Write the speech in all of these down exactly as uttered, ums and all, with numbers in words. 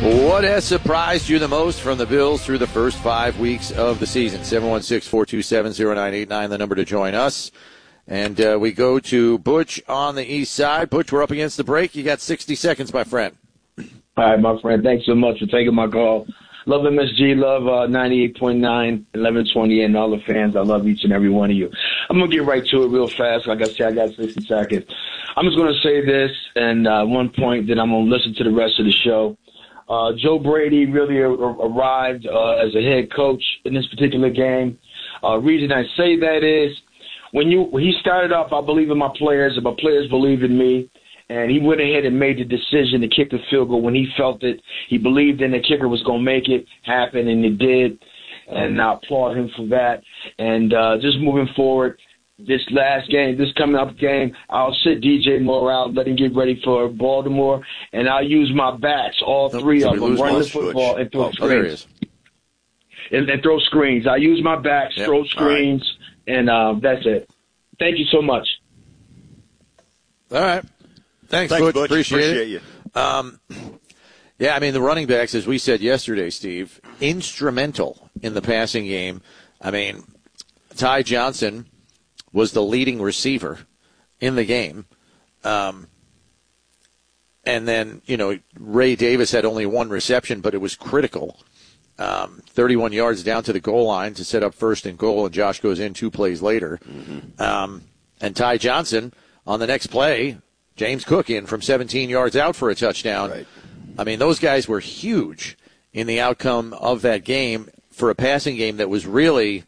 What has surprised you the most from the Bills through the first five weeks of the season? seven one six, four two seven, zero nine eight nine, the number to join us. And uh, we go to Butch on the east side. Butch, we're up against the break. You got sixty seconds, my friend. All right, my friend. Thanks so much for taking my call. Love M S G. Love uh, ninety-eight point nine, eleven twenty, and all the fans. I love each and every one of you. I'm going to get right to it real fast. Like I said, I got sixty seconds. I'm just going to say this, and uh, one point, then I'm going to listen to the rest of the show. Uh, Joe Brady really a- arrived uh, as a head coach in this particular game. Uh, reason I say that is when you when he started off, I believe in my players, and my players believed in me, and he went ahead and made the decision to kick the field goal when he felt it. He believed in the kicker was going to make it happen, and it did, and I applaud him for that. And uh, just moving forward, this last game, this coming up game, I'll sit D J Moore out, let him get ready for Baltimore, and I'll use my backs, all three of them, run the football and throw Oh, there he screens. is. And, and throw screens. I use my backs, Yep. throw screens, and uh, that's it. Thank you so much. All right. Thanks, Thanks, Butch. Butch. Appreciate, Appreciate it. you. Um, yeah, I mean, the running backs, as we said yesterday, Steve, instrumental in the passing game. I mean, Ty Johnson was the leading receiver in the game. Um, and then, you know, Ray Davis had only one reception, but it was critical. Um, thirty-one yards down to the goal line to set up first and goal, and Josh goes in two plays later. Mm-hmm. Um, and Ty Johnson, on the next play, James Cook in from seventeen yards out for a touchdown. Right. I mean, those guys were huge in the outcome of that game for a passing game that was really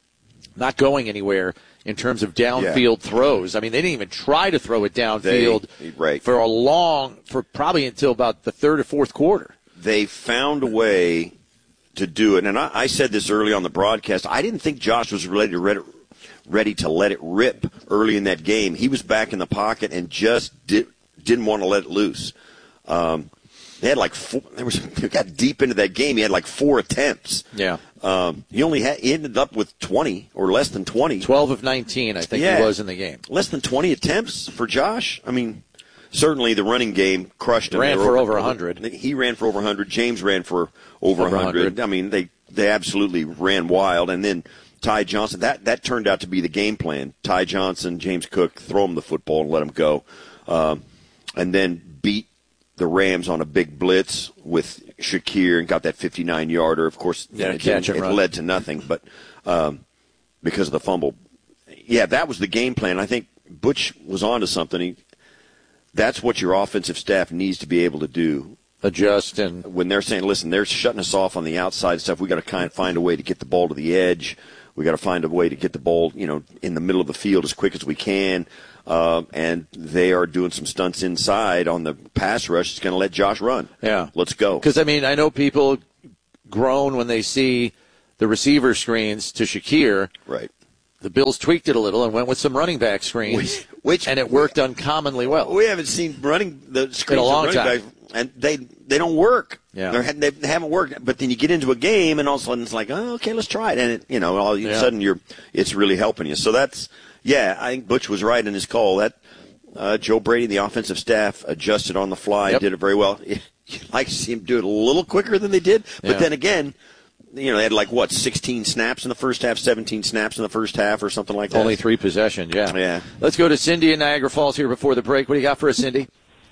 not going anywhere in terms of downfield yeah. throws. I mean, they didn't even try to throw it downfield they, right. for a long, for probably until about the third or fourth quarter. They found a way to do it. And I, I said this early on the broadcast. I didn't think Josh was ready to, ready, ready to let it rip early in that game. He was back in the pocket and just did, didn't want to let it loose. Um, they had like four, there was, they got deep into that game. He had like four attempts. Yeah. Um, he only had, he ended up with twenty or less than twenty. twelve of nineteen, I think yeah. he was in the game. Less than twenty attempts for Josh? I mean, certainly the running game crushed him. Ran for over one hundred. He ran for over one hundred. James ran for over, over one hundred. one hundred. I mean, they, they absolutely ran wild. And then Ty Johnson, that, that turned out to be the game plan. Ty Johnson, James Cook, throw him the football and let him go. Um, and then beat the Rams on a big blitz with Shakir and got that fifty-nine yarder. Of course, yeah, it, it, it led to nothing, but um, because of the fumble. Yeah, that was the game plan. I think Butch was onto something. He, that's what your offensive staff needs to be able to do. Adjust. And when they're saying, listen, they're shutting us off on the outside stuff, we got to kind of find a way to get the ball to the edge. We got to find a way to get the ball, you know, in the middle of the field as quick as we can. Uh, and they are doing some stunts inside on the pass rush. It's going to let Josh run. Yeah. Let's go. Because, I mean, I know people groan when they see the receiver screens to Shakir. Right. The Bills tweaked it a little and went with some running back screens, which, which and it worked uncommonly well. We haven't seen running the screens in a long of time. running backs, and they they don't work. Yeah. They're, they haven't worked. But then you get into a game, and all of a sudden it's like, oh, okay, let's try it, and it, you know, all of yeah. a sudden you're it's really helping you. So that's yeah, I think Butch was right in his call. That uh, Joe Brady, the offensive staff, adjusted on the fly, yep. did it very well. You'd like to see him do it a little quicker than they did, but yeah. then again. You know, they had like, what, sixteen snaps in the first half, seventeen snaps in the first half or something like that? Only three possessions, yeah. Yeah. Let's go to Cindy in Niagara Falls here before the break. What do you got for us, Cindy?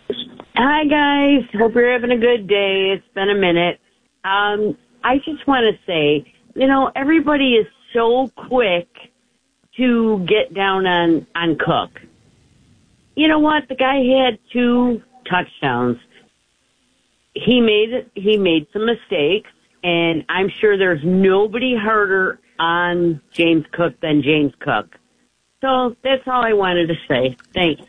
Hi, guys. Hope you're having a good day. It's been a minute. Um, I just want to say, you know, everybody is so quick to get down on, on Cook. You know what? The guy had two touchdowns. He made he made some mistakes. And I'm sure there's nobody harder on James Cook than James Cook. So that's all I wanted to say. Thanks.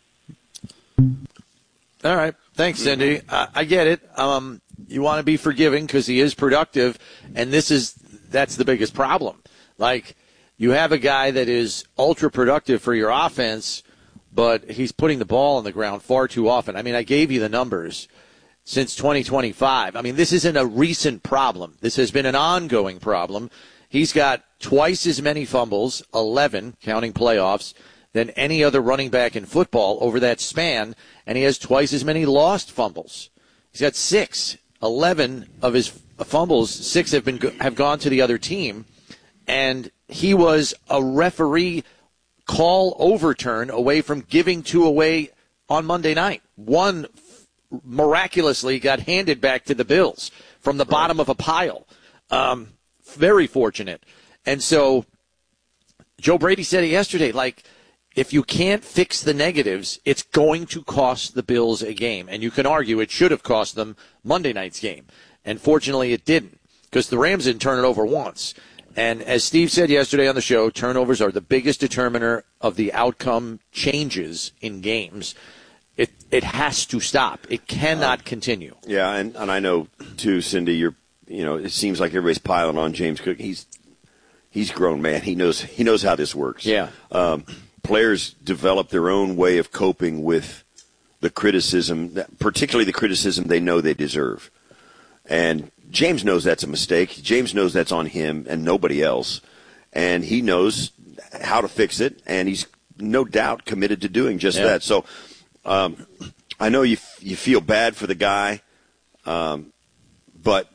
All right. Thanks, Cindy. Uh, I get it. Um, you want to be forgiving because he is productive, and this is that's the biggest problem. Like, you have a guy that is ultra productive for your offense, but he's putting the ball on the ground far too often. I mean, I gave you the numbers. Since twenty twenty-five. I mean, this isn't a recent problem. This has been an ongoing problem. He's got twice as many fumbles, eleven, counting playoffs, than any other running back in football over that span, and he has twice as many lost fumbles. He's got six eleven of his fumbles, six have been have gone to the other team, and he was a referee call overturn away from giving two away on Monday night. One miraculously got handed back to the Bills from the bottom of a pile. Um, very fortunate. And so Joe Brady said it yesterday, like, if you can't fix the negatives, it's going to cost the Bills a game. And you can argue it should have cost them Monday night's game. And fortunately it didn't, because the Rams didn't turn it over once. And as Steve said yesterday on the show, turnovers are the biggest determiner of the outcome changes in games. It it has to stop. It cannot um, continue. Yeah, and, and I know, too, Cindy, you're, you know, it seems like everybody's piling on James Cook. He's he's grown, man. He knows he knows how this works. Yeah. Um, players develop their own way of coping with the criticism, particularly the criticism they know they deserve. And James knows that's a mistake. James knows that's on him and nobody else. And he knows how to fix it, and he's no doubt committed to doing just yeah. that. So um, I know you you feel bad for the guy, um, but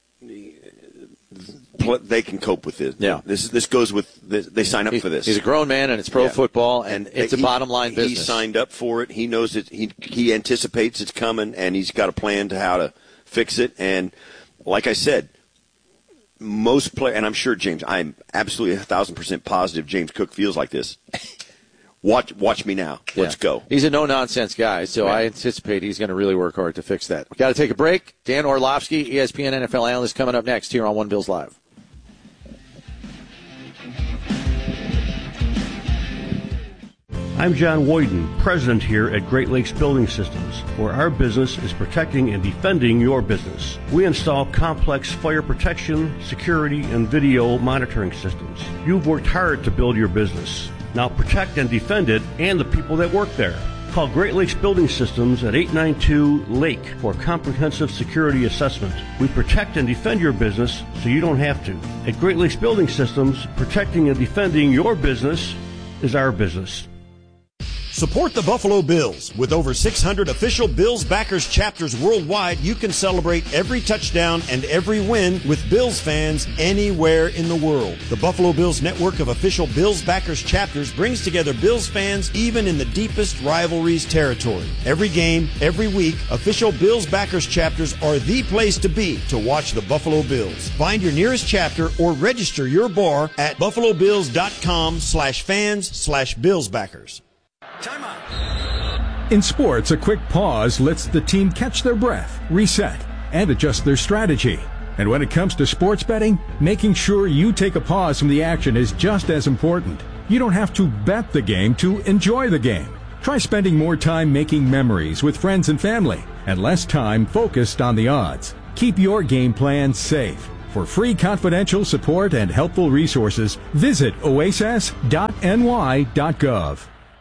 they can cope with it. Yeah. This this goes with this, they sign up he's, for this. He's a grown man, and it's pro yeah. football, and, and it's he, a bottom line business. He signed up for it. He knows it. He he anticipates it's coming, and he's got a plan to how to fix it. And like I said, most play, and I'm sure James, I'm absolutely a thousand percent positive James Cook feels like this. Watch, watch me now. Yeah. Let's go. He's a no-nonsense guy, so yeah. I anticipate he's going to really work hard to fix that. We've got to take a break. Dan Orlovsky, E S P N N F L analyst, coming up next here on One Bills Live. I'm John Woyden, president here at Great Lakes Building Systems, where our business is protecting and defending your business. We install complex fire protection, security, and video monitoring systems. You've worked hard to build your business. Now protect and defend it and the people that work there. Call Great Lakes Building Systems at eight nine two Lake for a comprehensive security assessment. We protect and defend your business so you don't have to. At Great Lakes Building Systems, protecting and defending your business is our business. Support the Buffalo Bills. With over six hundred official Bills backers chapters worldwide, you can celebrate every touchdown and every win with Bills fans anywhere in the world. The Buffalo Bills network of official Bills backers chapters brings together Bills fans even in the deepest rivalries territory. Every game, every week, official Bills backers chapters are the place to be to watch the Buffalo Bills. Find your nearest chapter or register your bar at buffalobills.com slash fans slash Bills backers. Time out. In sports, a quick pause lets the team catch their breath, reset, and adjust their strategy. And when it comes to sports betting, making sure you take a pause from the action is just as important. You don't have to bet the game to enjoy the game. Try spending more time making memories with friends and family, and less time focused on the odds. Keep your game plan safe. For free confidential support and helpful resources, visit oasis dot n y dot gov.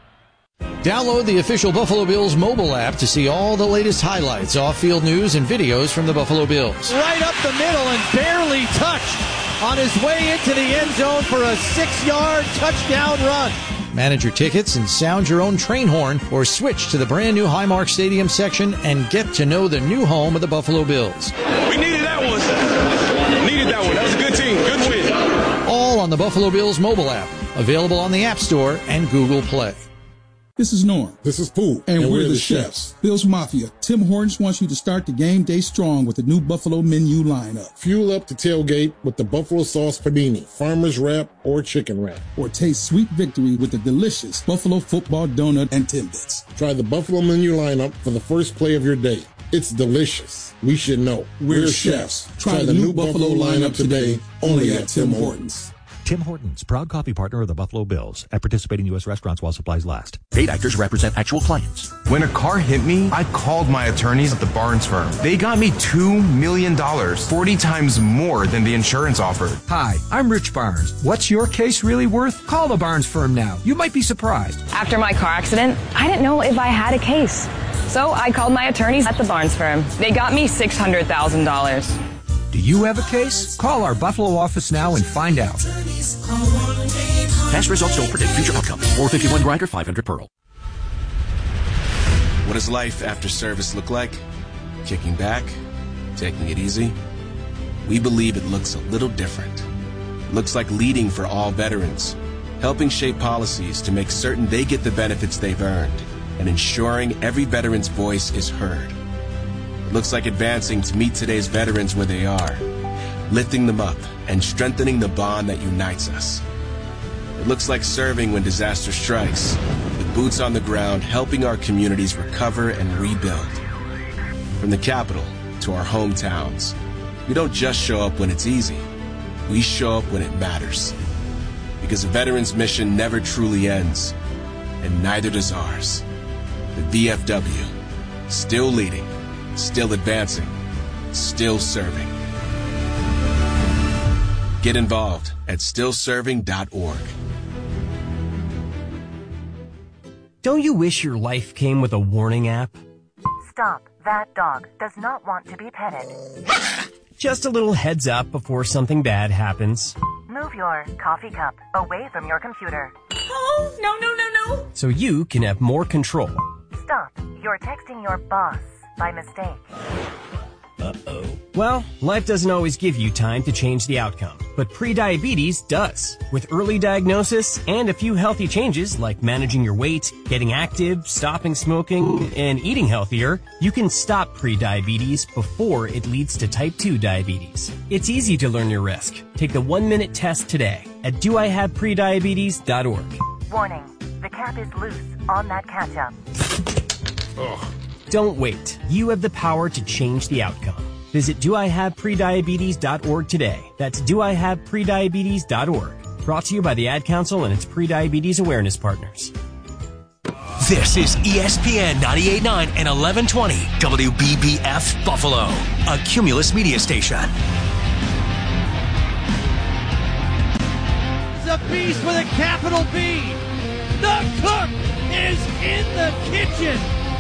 Download the official Buffalo Bills mobile app to see all the latest highlights, off-field news, and videos from the Buffalo Bills. Right up the middle and barely touched on his way into the end zone for a six-yard touchdown run. Manage your tickets and sound your own train horn, or switch to the brand-new Highmark Stadium section and get to know the new home of the Buffalo Bills. We needed that one. Needed that one. That was a good team. Good win. All on the Buffalo Bills mobile app, available on the App Store and Google Play. This is Norm. This is Pooh. And, and we're, we're the chefs. chefs. Bills Mafia. Tim Hortons wants you to start the game day strong with the new Buffalo menu lineup. Fuel up the tailgate with the Buffalo Sauce Panini, Farmer's Wrap, or Chicken Wrap. Or taste sweet victory with the delicious Buffalo Football Donut and Timbits. Try the Buffalo menu lineup for the first play of your day. It's delicious. We should know. We're, we're chefs. chefs. Try, Try the, the new Buffalo, Buffalo lineup today, only at Tim Hortons. Tim Hortons, proud coffee partner of the Buffalo Bills, at participating U S restaurants while supplies last. Paid actors represent actual clients. When a car hit me, I called my attorneys at the Barnes firm. They got me two million dollars, forty times more than the insurance offered. Hi, I'm Rich Barnes. What's your case really worth? Call the Barnes firm now. You might be surprised. After my car accident, I didn't know if I had a case. So I called my attorneys at the Barnes firm. They got me six hundred thousand dollars. Do you have a case? Call our Buffalo office now and find out. Past results don't predict future outcomes. four fifty-one Grinder, five hundred Pearl. What does life after service look like? Kicking back, Taking it easy? We believe it looks a little different. It looks like leading for all veterans, helping shape policies to make certain they get the benefits they've earned, and ensuring every veteran's voice is heard. It looks like advancing to meet today's veterans where they are, lifting them up and strengthening the bond that unites us. It looks like serving when disaster strikes, with boots on the ground helping our communities recover and rebuild. From the capital to our hometowns, we don't just show up when it's easy. We show up when it matters. Because a veteran's mission never truly ends, and neither does ours. The V F W, still leading, still advancing, still serving. Get involved at still serving dot org. Don't you wish your life came with a warning app? Stop. That dog does not want to be petted. Just a little heads up before something bad happens. Move your coffee cup away from your computer. Oh, no, no, no, no. So you can have more control. Stop. You're texting your boss by mistake. Uh-oh. Well, life doesn't always give you time to change the outcome, but prediabetes does. With early diagnosis and a few healthy changes like managing your weight, getting active, stopping smoking, and eating healthier, you can stop prediabetes before it leads to type two diabetes. It's easy to learn your risk. Take the one-minute test today at do I have prediabetes dot org. Warning. The cap is loose on that ketchup. Ugh. Don't wait. You have the power to change the outcome. Visit do I have prediabetes dot org today. That's do I have prediabetes dot org. Brought to you by the Ad Council and its prediabetes awareness partners. This is E S P N ninety-eight point nine and eleven twenty W B B F Buffalo, a Cumulus media station. The beast with a capital B. The cook is in the kitchen.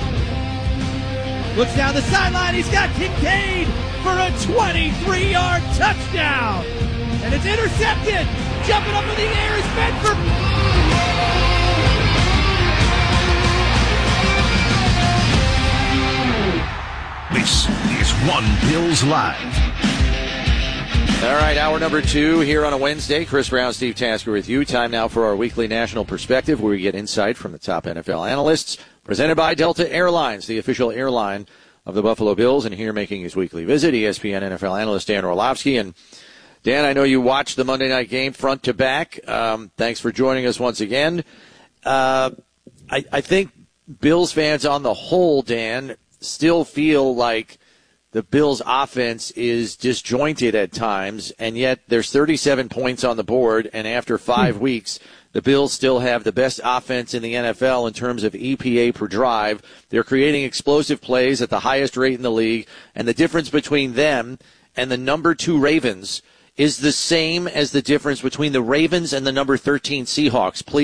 Looks down the sideline. He's got Kincaid for a twenty-three-yard touchdown. And it's intercepted. Jumping up in the air is Bedford. This is One Bills Live. All right, hour number two here on a Wednesday. Chris Brown, Steve Tasker with you. Time now for our weekly national perspective, where we get insight from the top N F L analysts. Presented by Delta Airlines, the official airline of the Buffalo Bills. And here making his weekly visit, E S P N N F L analyst Dan Orlovsky. And Dan, I know you watched the Monday night game front to back. Um, thanks for joining us once again. Uh, I, I think Bills fans on the whole, Dan, still feel like the Bills' offense is disjointed at times, and yet there's thirty-seven points on the board, and after five weeks, the Bills still have the best offense in the N F L in terms of E P A per drive. They're creating explosive plays at the highest rate in the league, and the difference between them and the number two Ravens is the same as the difference between the Ravens and the number thirteen Seahawks. Please